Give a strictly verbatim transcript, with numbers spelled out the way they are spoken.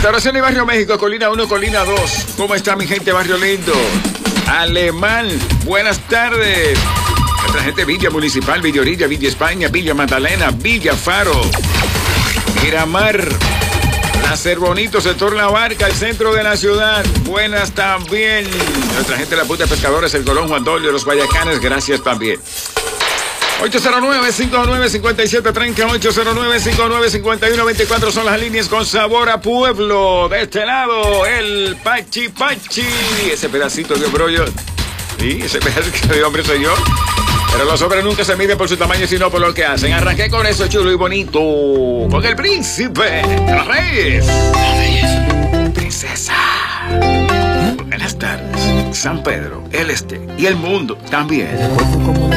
Restauración y Barrio México, Colina uno, Colina dos. ¿Cómo está mi gente, Barrio Lindo? Alemán, buenas tardes. Nuestra gente, Villa Municipal, Villa Orilla, Villa España, Villa Magdalena, Villa Faro, Miramar, Placer Bonito, sector La Barca, el centro de la ciudad. Buenas también. Nuestra gente de la Punta de Pescadores, el Colón, Juan Dolio, los Guayacanes, gracias también. ocho cero nueve, cinco nueve, cinco siete tres cero, ocho cero nueve, cinco nueve, cinco uno, dos cuatro son las líneas con sabor a pueblo. De este lado, el Pachi Pachi. Ese pedacito de brollo. Sí, ese pedacito de hombre soy yo. Pero los hombres nunca se miden por su tamaño, sino por lo que hacen. Arranqué con eso chulo y bonito. Con el príncipe de los reyes. La belleza. Princesa. Buenas tardes. San Pedro, el este y el mundo también.